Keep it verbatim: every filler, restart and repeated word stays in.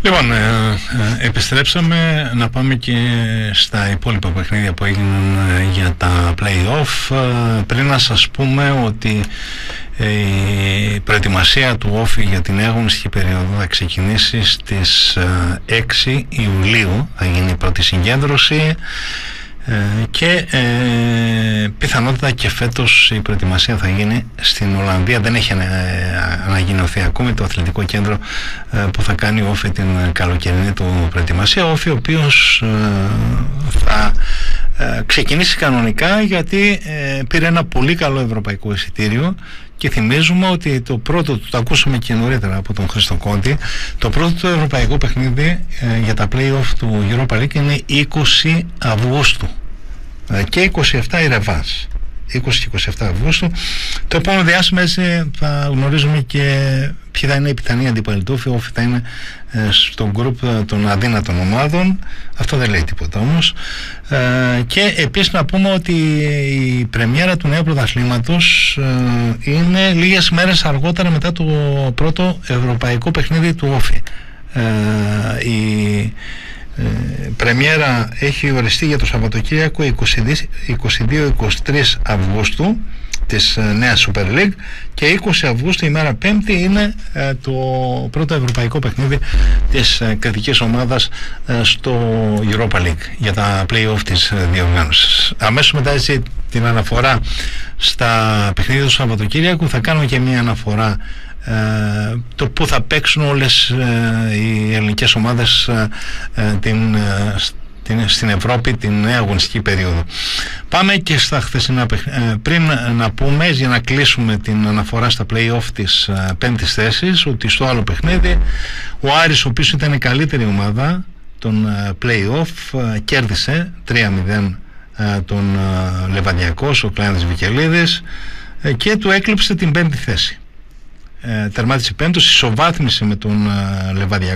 Λοιπόν, ε, ε, επιστρέψαμε να πάμε και στα υπόλοιπα παιχνίδια που έγιναν ε, για τα play-off. Ε, πριν να σας πούμε ότι ε, η προετοιμασία του Όφη για την αγωνιστική περίοδο θα ξεκινήσει στις ε, έξι Ιουλίου, θα γίνει η πρώτη συγκέντρωση. Ε, και ε, πιθανότητα και φέτος η προετοιμασία θα γίνει στην Ολλανδία. Δεν έχει ε, ανακοινωθεί ακόμη το αθλητικό κέντρο ε, που θα κάνει ο Όφη την καλοκαιρινή του προετοιμασία. Ο Όφη ο οποίος ε, θα ε, ξεκινήσει κανονικά, γιατί ε, πήρε ένα πολύ καλό ευρωπαϊκό εισιτήριο. Και θυμίζουμε ότι το πρώτο, το ακούσαμε και νωρίτερα από τον Χρήστο Κόντι, το πρώτο του ευρωπαϊκό παιχνίδι ε, για τα play-off του Europa League είναι είκοσι Αυγούστου ε, και είκοσι επτά η ρεβάνς, είκοσι και είκοσι επτά Αυγούστου. Το επόμενο διάστημα έτσι θα γνωρίζουμε και ποιοι θα είναι οι πιθανοί αντίπαλοι του Όφη. Ο Όφη θα είναι ε, στο γκρουπ των αδύνατων ομάδων. Αυτό δεν λέει τίποτα όμως. Ε, και επίσης να πούμε ότι η πρεμιέρα του νέου πρωταθλήματος ε, είναι λίγες μέρες αργότερα μετά το πρώτο ευρωπαϊκό παιχνίδι του Όφη. Ε, η ε, πρεμιέρα έχει οριστεί για το Σαββατοκύριακο είκοσι δύο είκοσι τρία Αυγούστου της νέας Super League, και είκοσι Αυγούστου, ημέρα Πέμπτη, είναι ε, το πρώτο ευρωπαϊκό παιχνίδι της ε, κρατικής ομάδας ε, στο Europa League για τα play-off της ε, διοργάνωσης. Αμέσως μετά έτσι την αναφορά στα παιχνίδια του Σαββατοκύριακου θα κάνουμε και μια αναφορά ε, το που θα παίξουν όλες ε, οι ελληνικές ομάδες ε, ε, την ε, στην Ευρώπη την νέα αγωνιστική περίοδο. Πάμε και στα χθεσινά παιχνίδια. Πριν να πούμε, για να κλείσουμε την αναφορά στα play-off της πέμπτης θέσης, ότι στο άλλο παιχνίδι ο Άρης, ο οποίος ήταν η καλύτερη ομάδα των play-off, κέρδισε τρία μηδέν τον Λεβαδιακό, ο Κλάνης Βικελίδης, και του έκλειψε την πέμπτη θέση. Τερμάτισε πέμπτος, ισοβάθμισε με τον Λεβαδιακό